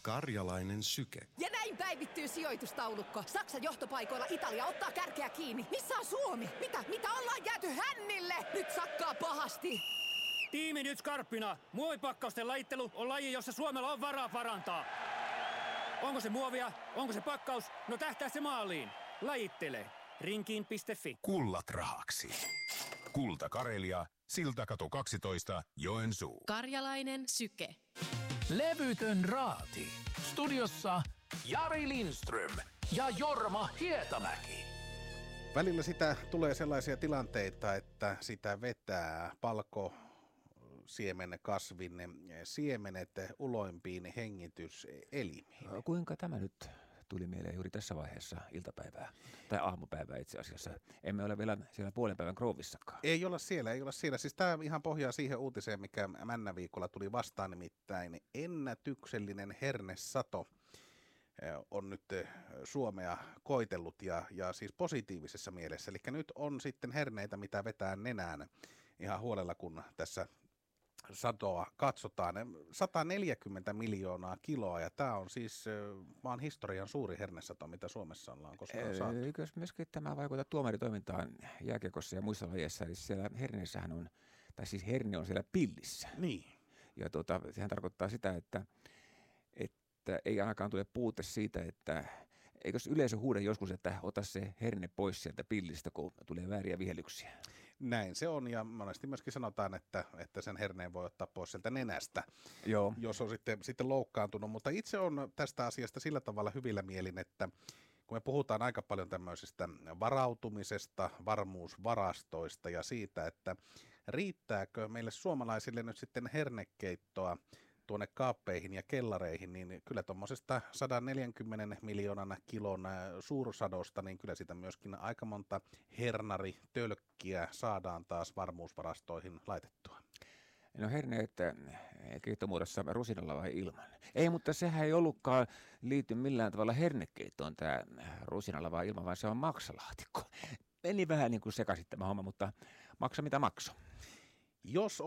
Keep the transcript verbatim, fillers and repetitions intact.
Karjalainen syke. Ja näin päivittyy sijoitustaulukko. Saksan johtopaikoilla Italia ottaa kärkeä kiinni. Missä on Suomi? Mitä? Mitä ollaan jääty hännille? Nyt sakkaa pahasti. Tiimi nyt skarppina. Muovipakkausten lajittelu on laji, jossa Suomella on varaa parantaa. Onko se muovia? Onko se pakkaus? No tähtää se maaliin. Lajittele. Rinkiin piste fi. Kullat rahaksi. Kulta Karelia, Siltakatu kaksitoista, Joensuu. Karjalainen syke. Levytön raati. Studiossa Jari Lindström ja Jorma Hietamäki. Välillä sitä tulee sellaisia tilanteita, että sitä vetää palko siemen kasvin siemenet uloimpiin hengityselimiin. Kuinka tämä nyt tuli mieleen juuri tässä vaiheessa iltapäivää tai aamupäivää itse asiassa? Emme ole vielä siellä puolen päivän Groovissakaan. Ei olla siellä, ei olla siellä. Siis tämä ihan pohjaa siihen uutiseen, mikä Männäviikolla tuli vastaan, nimittäin ennätyksellinen hernesato on nyt Suomea koitellut ja, ja siis positiivisessa mielessä. Eli nyt on sitten herneitä, mitä vetää nenään ihan huolella, kun tässä satoa katsotaan. sata neljäkymmentä miljoonaa kiloa, ja tämä on siis maan historian suuri hernesato, mitä Suomessa ollaan koskaan saatu. Eikö myöskin tämä vaikuta tuomaritoimintaan jääkiekossa ja muissa lajeissa? Eli siellä herneissähän on, tai siis herne on siellä pillissä. Niin. Ja tuota, sehän tarkoittaa sitä, että, että ei ainakaan tule puute siitä, että eikös yleisö huuda joskus, että ota se herne pois sieltä pillistä, kun tulee vääriä vihellyksiä? Näin se on, ja monesti myöskin sanotaan, että, että sen herneen voi ottaa pois sieltä nenästä, Joo. jos on sitten, sitten loukkaantunut. Mutta itse on tästä asiasta sillä tavalla hyvillä mielin, että kun me puhutaan aika paljon tämmöisestä varautumisesta, varmuusvarastoista ja siitä, että riittääkö meille suomalaisille nyt sitten hernekeittoa tuonne kaappeihin ja kellareihin, niin kyllä tuommoisesta sata neljäkymmentä miljoonan kilon suursadosta, niin kyllä sitä myöskin aika monta hernaritölkkiä saadaan taas varmuusvarastoihin laitettua. No herneet keittomuodossa rusinalla vai ilman? Ei, mutta sehän ei ollutkaan liity millään tavalla hernekeittoon tämä rusinalla vai ilman, vaan se on maksalaatikko. Meni vähän niin kuin sekaisin tämä homma, mutta maksa mitä makso. Jos